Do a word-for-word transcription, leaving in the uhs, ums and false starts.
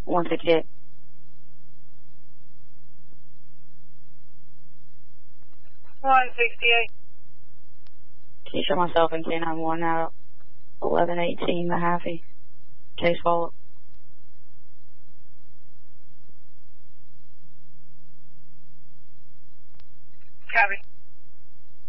one sixty-eight. one sixty-eight. Can you show myself in K nine one out eleven eighteen Mahaffey? Case follow-up. Copy.